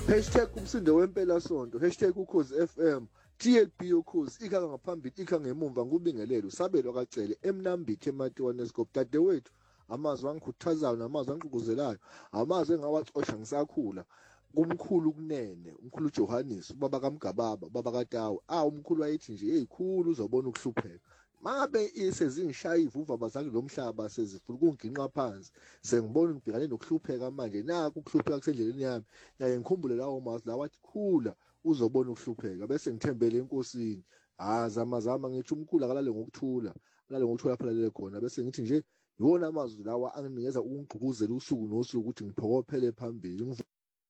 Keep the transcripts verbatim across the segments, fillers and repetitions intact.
Hashtag umsindo wempela sonto, hashtag ukhozi F M, T L B ukhozi, ikhanga ngaphambili, ikhanga ngemumva, ngubingelelo, sabelwa kacele, emnambithi ematiwane esikop, dadewethu, amazwi angikhuthazayo namazwi angigqugquzelayo, amazwi engawacosha ngisakhula, kumkhulu kunene, umkhulu Johannes, ubaba kaMgababa, ubaba kaTawu, ah umkhulu wayethi nje, eyikhulu uzobona ukuhlupheka. Mabe sezingishaya ivuva bazange lo mhlaba sezifuna ukunginqa phansi sengibona ngibhekane nokuhlupheka manje naku ukuhlupheka kusendleleni yami naye ngikhumbule lawo mazwi lawa athi khula uzobona ukuhlupheka bese ngithembele enkosini ha zama zama ngithi umkhulu akalale ngokuthula akalale ngokuthula phela lele khona bese ngithi nje iwona amazwi lawa anginikeza ukungigqugquzela usuku nosuku ukuthi ngiphokophele phambili.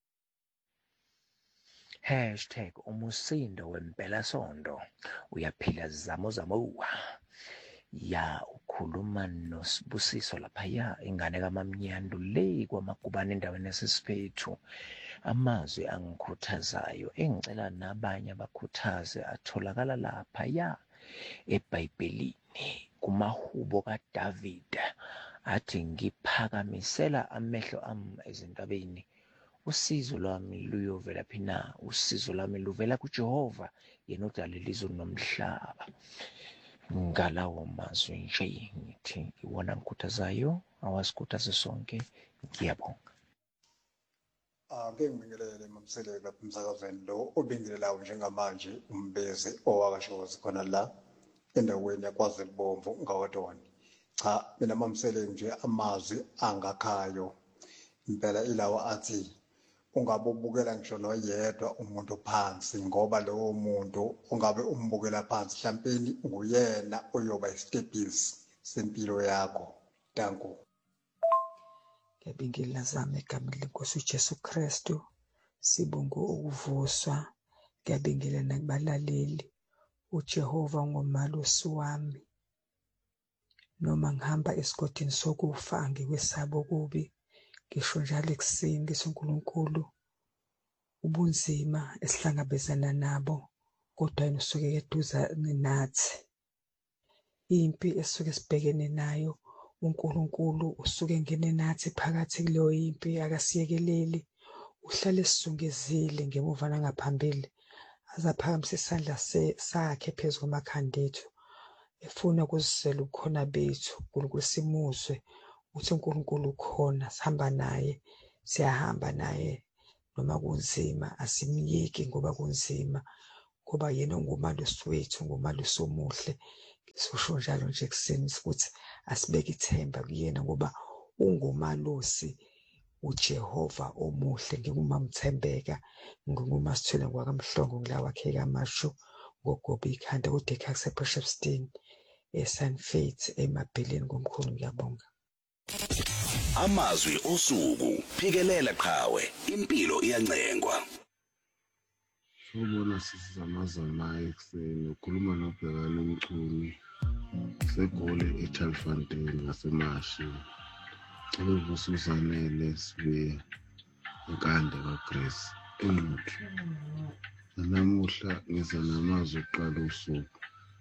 Hashtag umusindo wempela sonto uyaphila zamo zamo ya ukhuluma noSibusiso laphaya ingane kaMamnyandu le kwaMagubane endaweni yasesiphethu. Amazwi angikhuthazayo engicela nabanye abakhuthaze atholakala laphaya eBhayibhelini kumahubo kaDavid athi ngiphakamisela amehlo ami ezintabeni. Usizo lwami luyovela phina, usizo lwami luvela kuJehova yena odalile izulu nomhlaba. Ngalawo mazwi nje ngithi iwona ngikhuthazayo awasikhuthaze sonke. Ngiyabonga. Ake ngibingelele mamseleke lapha emsakazweni lo obingelelayo njengamanje umbezi owakashozi khona la endaweni yaKwaZulu-Bomvu ngawadoni. Cha mina mamseleke nje amazwi angakhayo impela ilawa athi ungabe ubukela ngisho noyedwa umuntu phansi ngoba lowo muntu ungabe umbukela phansi mhlawumbe nguyena oyoba isitebhisi sempilo yakho. Danko. Ngiyabingelela zami egameni lenkosi uJesu Kristu, sibonga ukuvuswa. Ngiyabingelela nakubalaleli, uJehova ngomalusi wami. Noma ngihamba esigodini sokufa angikwesaba okubi, ngisho njalo ekuseni ngisho uNkulunkulu ubunzima esihlangabezana nabo kodwa yena usuke eduzane nathi. Impi esuke sibhekene nayo uNkulunkulu usuke engene nathi phakathi kuleyo impi akasiyekeleli, uhlale esizungezile ngemuva nangaphambili azaphakamise isandla sakhe phezu kwamakhanda ethu efuna ukuzisela ubukhona bethu. uNkulunkulu simuzwe uthi uNkulunkulu ukhona, sihamba naye, siyahamba naye noma kunzima, asimyeki ngoba kunzima ngoba yena ungumalusi wethu, ngumalusi omuhle. Ngisho njalo nje ekuseni ukuthi asibeke ithemba kuyena ngoba ungumalusi uJehova omuhle. Ngingumamthembeka, ngingumasithole ngwakamhlongo ngila wakhe kamashu ngogoba ikhanda kuDekhak sePreshepstein eSunfaith emabheleni komkhulu. Ngiyabonga. Amazwi osuku phikelela qhawe impilo iyancengwa. Ubona sizamazamayo ekuseni ukhuluma nobhekana umchumi segole eTalfontein ngasemashi ubusuzanele sibe inkande kaGrace emuthi. Namuhla ngiza namazwi oqala usuku.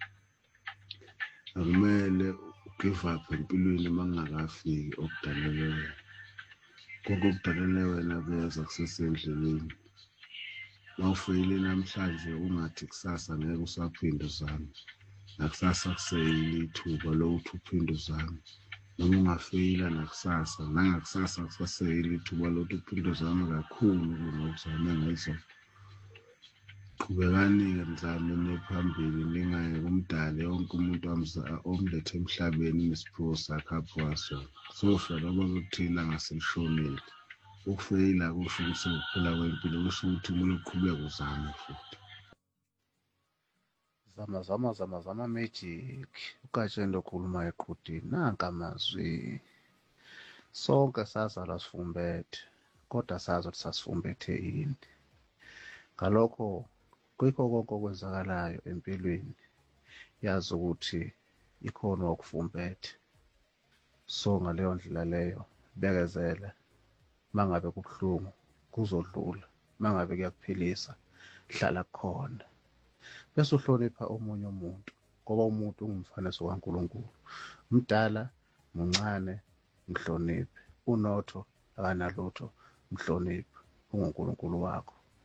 Akumele give up empilweni mangakafiki okudaleleyo. Konke okudaleleyo wena kuyeza kusesendleleni. Mawufeyile namhlanje ungathi kusasa ngeke usaphinde uzame. Nakusasa kuseyile ithuba lokuthi uphinde uzame. Noma ungafeyila nakusasa, nangakusasa kusaseyile ithuba lokuthi uphinde uzame kakhulu kunokuzame ngayizolo. Qhubekani-ke mzame nephambili ningaye kumdali yonke umuntu omlethe emhlabeni nesiphiwo sakhe apho wasona. Sofa loba kuthina ngaselishonile. Ukufeyila kusho ukuthi ukuphela kwempilo, kusho ukuthi kumele uqhubeke uzame futhi. Zama zama zama zama magic. Ukatsheni okhuluma eqhudini nanka amazwi. Sonke sazalwa sifumbethe kodwa sazi ukuthi sasifumbethe yini. Ngalokho kukho konke okwenzakalayo empilweni yazi ukuthi ikhona okufumbethe. So ngaleyo ndlela leyo bekezela. Mangabe kubuhlungu kuzodlula, mangabe kuyakuphilisa hlala khona. Bese uhlonipha omunye umuntu ngoba umuntu ungumfanekiso kaNkulunkulu. Mdala, muncane, mhloniphe. Unotho akanalutho, mhloniphe. UNkulunkulu wakho.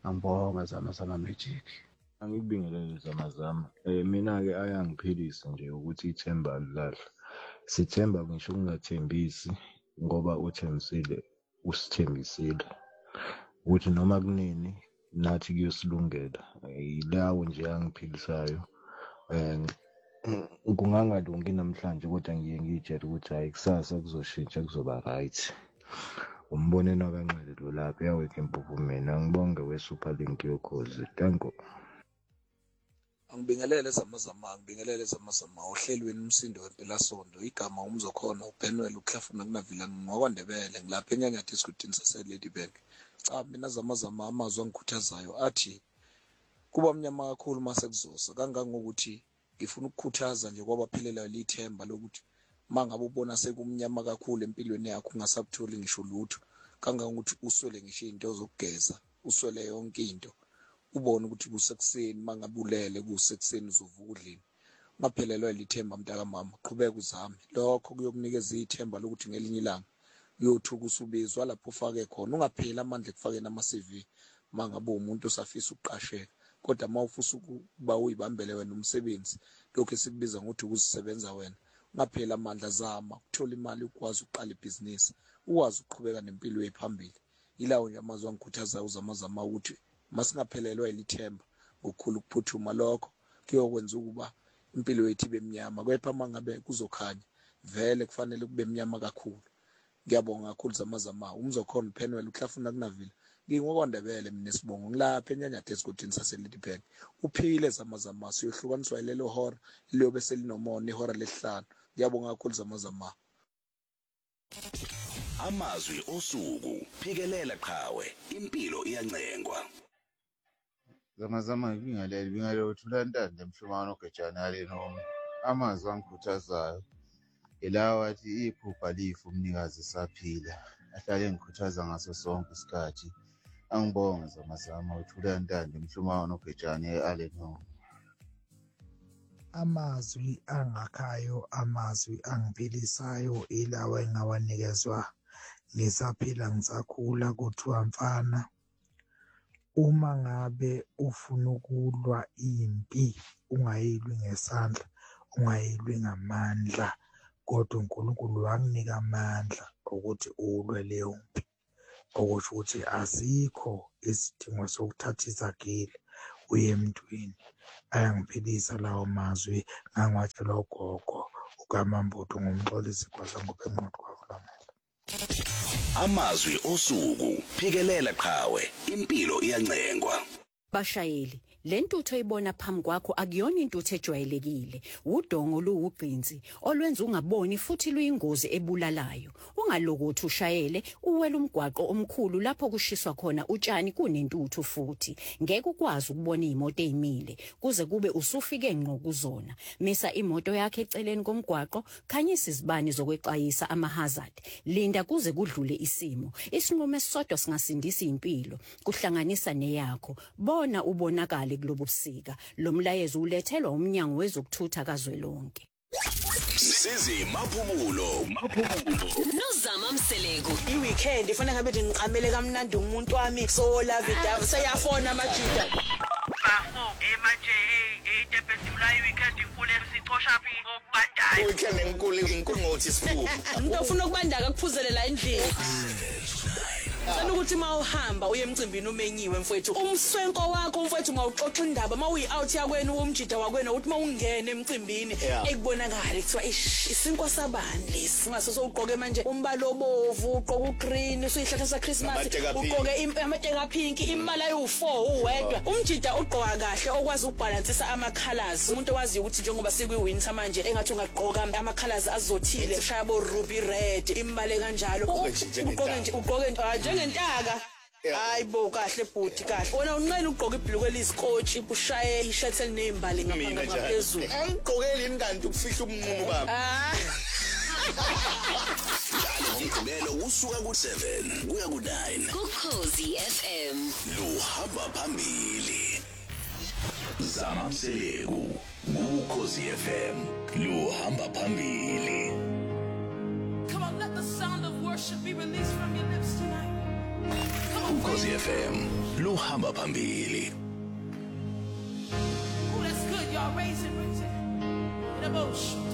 Angibonga zama zama magic. Angikubingelele zamazama. Eh mina ke ayangiphilisa nje ukuthi ithemba alilahla. Sithemba ngisho ungathembisi ngoba uthembisile usithembisile. Ukuthi noma kunini nathi kuyosilungela. Yilawo nje angiphilisayo. Eh kungangalungi namhlanje kodwa ngiye ngitshela ukuthi hayi kusasa kuzoshintsha kuzoba right. Umbonena kancane lo lapha yawekhe impuphu mina ngibonge weSuperlink yokhozi. Thank you. Angibingelele zamazama ngibingelele zamazama ohlelweni umsindo wempelasonto igama umzokhona uBenwell uKhafuna kunavila ngokwaNdebele ngilapha enyanga discussion sase Ladybank. Cha mina zamazama amazwi angikhuthazayo athi kuba mnyama kakhulu mase kuzosa kangangokuthi ngifuna ukukhuthaza nje kwabaphelelayo lithemba lokuthi mangabe ubona sekumnyama kakhulu empilweni yakho ungasakutholi ngisho lutho kangangokuthi uswele ngisho into zokugeza uswele yonke into ubone ukuthi kusekuseni mangabulele kusekuseni uzovuka udlini ngaphelelwa lithemba mntaka mama qhubeka uzame lokho kuyokunikeza ithemba lokuthi ngelinye ilanga uyothuka usubizwa lapho ufake khona ungapheli amandla ekufakeni ama C V mangabe umuntu usafisa ukuqasheka kodwa mawufisa ukuba uyibambele wena umsebenzi lokho esikubiza ngokuthi ukuzisebenza wena ungapheli amandla zama ukuthola imali ukwazi uqala ibhizinisi ukwazi ukuqhubeka nempilo ephambili ilawo nje amazwi angikhuthaza uzamazama ukuthi masingaphelelwa ilithemba ngokukhulu ukuphuthuma lokho kuyokwenza ukuba impilo yethu ibe mnyama kepha mangabe kuzokhanya vele kufanele kube mnyama kakhulu. Ngiyabonga kakhulu zamazama umzokhona uBenwell uKhafuna kunavila ngingokwaNdebele mina sibongo ngilapha enyanya desigotini sase Ladybank uphile zamazama siyohlukaniswa ilelo hora liyobe selinomona ihora lesihlanu. Ngiyabonga kakhulu zamazama. Amazwi osuku phikelela qhawe impilo iyancengwa. Zamazama ngibingelele bingelele uthula ntande emhlumano ogejana yale noma amazwi angikhuthazayo ilawa athi iphupha lifu umnikazi saphila ahlale ngikhuthaza ngaso sonke isikhathi. Angibonge zamazama uthula ntande emhlumano ogejana yale noma amazwi angakhayo amazwi angiphilisayo ilawa engawanikezwa ngisaphila ngisakhula kuthiwa mfana uma ngabe ufuna ukulwa impi ungayilwi ngesandla ungayilwi ngamandla kodwa uNkulunkulu wakunika amandla ukuthi ulwe leyo mpi okusho ukuthi asikho isidingo sokuthatha izagile uye emntwini. Ayangiphilisa lawo mazwi ngangwatshelwa ugogo uKamambudu ngumxolisi kwaza ngobenqondo kwakho lamehlo. Amazwi osuku phikelela qhawe impilo iyancengwa. Bashayeli lentutho ibona phambi kwakho akuyona intutho ejwayelekile udongo luwugqinzi olwenza ungaboni futhi luyingozi ebulalayo ungalokothi ushayele uwela umgwaqo omkhulu lapho kushiswa khona utshani kunentutho futhi ngeke ukwazi ukubona izimoto ezimile kuze kube usufike ngqo kuzona misa imoto yakhe eceleni komgwaqo khanyisa izibani zokwexayisa ama hazard linda kuze kudlule isimo isinqumo esisodwa singasindisa impilo kuhlanganisa neyakho bona ubonakala kulobusika lo mlayezo ulethelwa umnyango wezokuthutha kazwelonke. Sizi maphumulo maphumulo Nozama Mseleko iweekend ifana ngabe ngiqamele kamnandi umuntu wami so love it sayafona majida Bafo emanje hey idebhesi mlayi weekend inkulu sicosha phi okubandayo weekend inkulu inkulu ngothi sifu umuntu ofuna ukubandaka kuphuzele la endlini Sana ukuthi mawuhamba uye emcimbini umenyiwe mfowethu umswenko wakho mfowethu mawuxoxa indaba mawuyi out yakwenu umjida wakwenu uthi mawungena emcimbini ekubonakala kuthiwa isinko sabani lesi ngase sowuqoke manje umbalo obovu uqoka ugreen usuyihlahla sa Christmas uqoke amateka pink imali ayu four uwedwa umjida uqoka kahle okwazi ukubalansisa ama colors umuntu owazi ukuthi njengoba sikwi winter manje engathi ungaqoka ama colors azothile ushaya bo ruby red imali kanjalo uqoke nje uqoke ngentaka hayibo kahle bhuti kahle wona unqena ugqoka ibhlukwe lisikotshi ushaye ishirt elinembali ngapha ngaphezulu angigqokeli yini kanti ukufihla umnqumo baba Ngomgqibelo usuka ku seven kuya ku nine kuKhosi F M luhamba phambili Zama Mseleko kuKhosi F M luhamba phambili. Come on, let the sound of worship be released from your lips tonight. Come on. Ukhosi F M luhamba phambili. Oh, that's good, y'all. Raise it, raise it. In a motion.